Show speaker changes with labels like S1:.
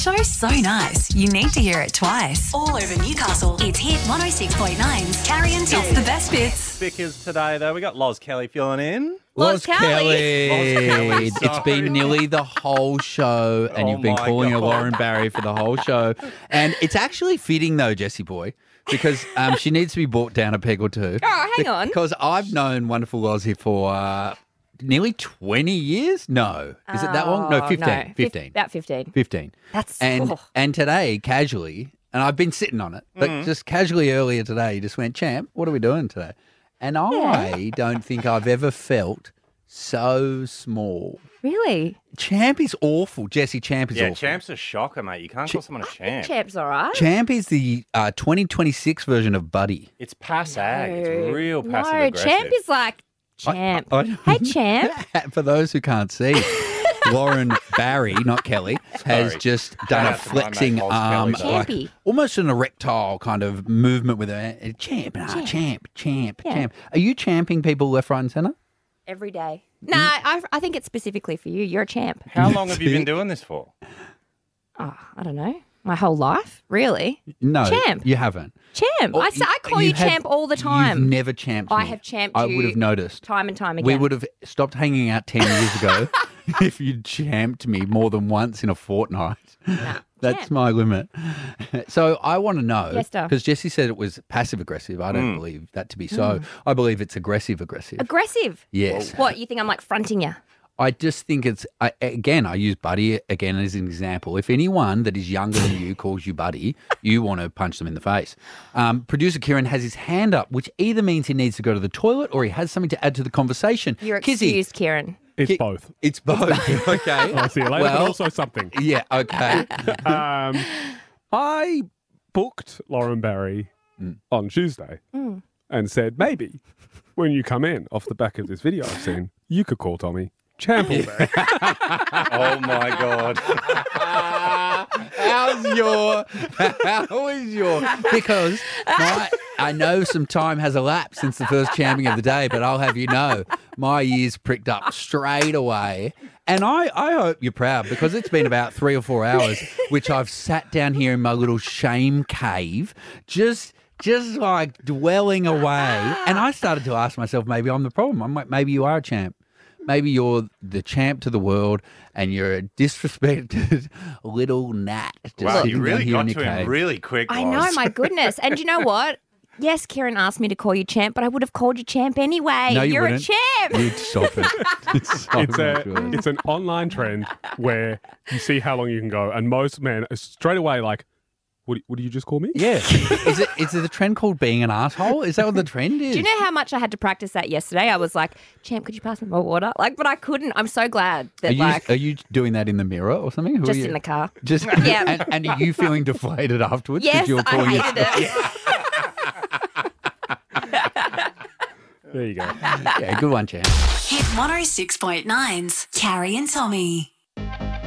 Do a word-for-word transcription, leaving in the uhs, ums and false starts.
S1: show's so nice, you need to hear it twice. All over Newcastle, it's Hit one oh six point nine's Carrie and Tom. It's the best bits.
S2: Vickers today, though. We got Loz Kelly filling in.
S3: Loz
S4: Kelly.
S2: Loz Kelly,
S4: It's
S2: sorry.
S4: been nearly the whole show, and
S2: Oh
S4: you've been
S2: my
S4: calling her
S2: God.
S4: Lauren Barry for the whole show. And it's actually fitting, though, Jessie boy, because um, she needs to be brought down a peg or two.
S3: Oh, hang on.
S4: Because I've known Wonderful Loz here for uh, nearly twenty years. No. Is it that long? No,
S3: Oh,
S4: fifteen.
S3: no. Fif-
S4: fifteen.
S3: About fifteen.
S4: fifteen.
S3: That's
S4: And
S3: oh.
S4: and today, casually, and I've been sitting on it, but
S2: Mm-hmm.
S4: just casually earlier today, you just went, Champ, what are we doing today? And I don't think I've ever felt so small.
S3: Really?
S4: Champ is awful. Jesse, Champ is
S2: Yeah,
S4: awful.
S2: Champ's a shocker, mate. You can't call someone a champ.
S3: Champ's all right.
S4: Champ is the uh, twenty twenty-six version of Buddy.
S2: It's pass-ag. It's real
S3: No,
S2: passive-aggressive.
S3: Champ is like, Champ.
S4: I- I-
S3: hey, Champ.
S4: For those who can't see, Lauren Barry, not Kelly, has
S2: Sorry.
S4: just done
S2: Shout
S4: a
S2: out to my mate,
S4: flexing
S2: Loz
S4: arm,
S2: Kelly,
S4: like
S3: Champy.
S4: almost an erectile kind of movement with her. uh, Champ, ah,
S3: Champ.
S4: champ, champ,
S3: Yeah.
S4: champ. Are you champing people left, right, and centre?
S3: Every day. Nah, I, I think it's specifically for you. You're a champ.
S2: How long have you been doing this for?
S3: Oh, I don't know. My whole life? Really?
S4: No,
S3: Champ.
S4: you haven't.
S3: Champ.
S4: Oh,
S3: I, s- I call you,
S4: have-
S3: champ all the
S4: You've
S3: time.
S4: never champed
S3: I
S4: me.
S3: have champed
S4: I
S3: you
S4: would have noticed.
S3: time and time again.
S4: We would have stopped hanging out ten years ago if you'd champed me more than once in a fortnight. That's
S3: champ.
S4: my limit. So I want to know,
S3: Yes, Dar.
S4: because Jessie said it was passive aggressive. I don't believe that to be so. I believe it's aggressive aggressive.
S3: Aggressive.
S4: Yes.
S3: What, you think I'm like fronting you?
S4: I just think it's, I, again, I use Buddy again as an example. If anyone that is younger than you calls you Buddy, you want to punch them in the face. Um, Producer Kieran has his hand up, which either means he needs to go to the toilet or he has something to add to the conversation.
S3: You're
S4: Kizzy,
S3: excused, Kieran.
S5: It's
S4: Ki-
S5: both.
S4: It's both. Okay.
S5: I'll see you later,
S4: Well-
S5: but also something.
S4: Yeah, okay.
S5: Um, I booked Lauren Barry on Tuesday and said, maybe when you come in off the back of this video I've seen, you could call Tommy Champleberry.
S2: Oh, my God.
S4: How's your, how is your, because my, I know some time has elapsed since the first champing of the day, but I'll have you know, my ears pricked up straight away. And I, I hope you're proud because it's been about three or four hours, which I've sat down here in my little shame cave, just just like dwelling away. And I started to ask myself, maybe I'm the problem. I'm like, maybe you are a champ. Maybe you're the champ to the world and you're a disrespected little gnat. Just
S2: Wow,
S4: sitting
S2: you
S4: down
S2: really
S4: here
S2: got
S4: in your
S2: to him
S4: cave.
S2: really quick,
S3: I
S2: Loz.
S3: know, my goodness. And you know what? Yes, Kieran asked me to call you champ, but I would have called you champ anyway.
S4: No, you
S3: You're
S4: wouldn't.
S3: a champ.
S4: You'd stop it. It's so
S5: It's
S4: much
S5: a
S4: worse.
S5: it's an online trend where you see how long you can go, and most men are straight away like, "What? What do you just call me?"
S4: Yeah. Is it is it the trend called being an asshole? Is that what the trend is?
S3: Do you know how much I had to practice that yesterday? I was like, champ, could you pass me my water? Like, but I couldn't. I'm so glad that,
S4: Are you,
S3: like,
S4: are you doing that in the mirror or something? Who are
S3: just
S4: you?
S3: in the car.
S4: Just
S3: Yeah.
S4: and, and are you feeling deflated afterwards? 'cause
S3: Yes,
S4: you're
S3: I
S4: calling
S3: hated
S4: yourself-
S3: it.
S5: There you go.
S4: Yeah, good one, champ.
S1: Hit one oh six point nine's Carrie and Tommy.